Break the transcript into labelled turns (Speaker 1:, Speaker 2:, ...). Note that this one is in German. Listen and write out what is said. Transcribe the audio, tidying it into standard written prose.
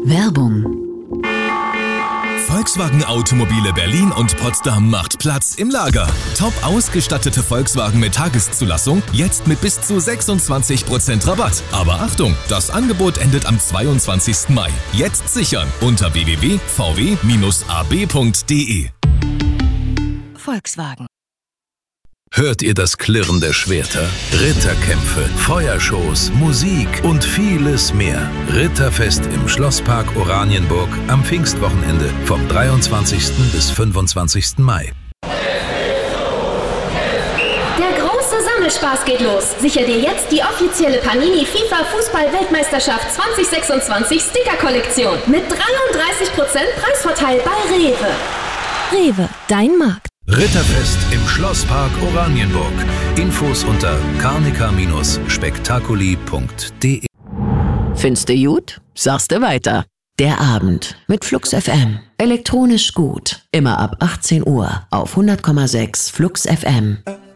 Speaker 1: Werbung.
Speaker 2: Volkswagen Automobile Berlin und Potsdam macht Platz im Lager. Top ausgestattete Volkswagen mit Tageszulassung, jetzt mit bis zu 26% Rabatt. Aber Achtung, das Angebot endet am 22. Mai. Jetzt sichern unter www.vw-ab.de.
Speaker 1: Volkswagen.
Speaker 3: Hört ihr das Klirren der Schwerter? Ritterkämpfe, Feuershows, Musik und vieles mehr. Ritterfest im Schlosspark Oranienburg am Pfingstwochenende vom 23. bis 25. Mai.
Speaker 4: Der große Sammelspaß geht los. Sicher dir jetzt die offizielle Panini FIFA Fußball-Weltmeisterschaft 2026 Sticker-Kollektion mit 33% Preisvorteil bei Rewe.
Speaker 1: Rewe, dein Markt.
Speaker 3: Ritterfest im Schlosspark Oranienburg. Infos unter karnika-spektakuli.de.
Speaker 1: Findest du gut? Sagst du weiter. Der Abend mit Flux FM. Elektronisch gut. Immer ab 18 Uhr auf 100,6 Flux FM.